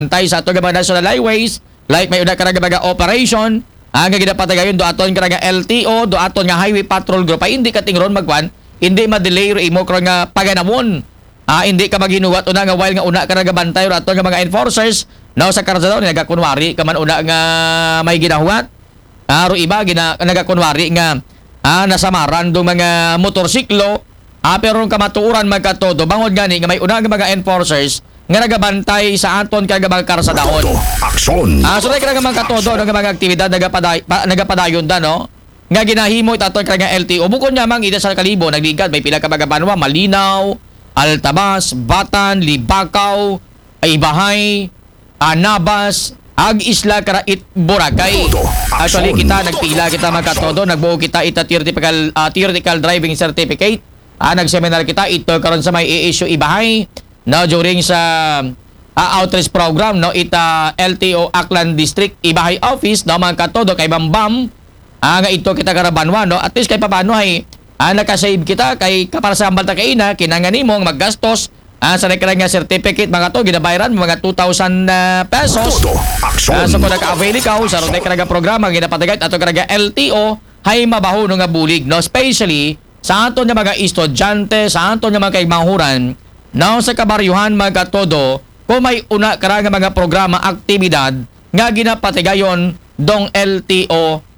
nagabantay sa ato nga mga national highways, like may una ka nga operation, nga ginapatagayon do aton ka nga LTO, do aton nga highway patrol group, ay hindi ka tingron magkwan, hindi ma-delay ro imo nga paganamon. Hindi ka maghinuwat una nga while nga una ka nagabantay ro aton nga mga enforcers, no sa karzadaw nagakunwari ka man una nga may ginahuwat. Ro iba nagakunwari nga nasamaran do mga motorsiklo, pero kamatuuran magkatodo bangod gani nga may una nga mga enforcers nga nagabantay sa aton kag mga karsadahon. Aksyon! So ka mga katodo nga mga aktibidad nagapadayon da no nga ginahimo aton kag LTO bukod nya mang ida sa kalibo nagligad may pila ka mga banwa Malinaw, Altabas, Batan, Libakaw, Ibahay, Nabas, Isla, Karait, Boracay. Actually kita nagpila kita mga katodo, nagbuo kita ita theoretical driving certificate. Nagseminar kita ito karon sa may i-issue Ibahay no during sa outreach program no ita LTO Aklan District Ibahay Office no mga katodo kay Bambam nga ito kita karabanwa no at least kay paano ay nakasave kita kay para sa ambal ta kay ina kinahanglan nimo maggastos sa nakira nga certificate mga to ginabayaran mga 2,000 pesos. So kung naka-avail ikaw sa nakira nga programa ginapatagat ato nga LTO hay mabaho no nga bulig no especially sa aton nga mga estudyante sa aton nga mga kaigmahuran no sa kabaryuhan mga todo kung may una kara nga mga programa aktibidad nga ginapatigayon dong LTO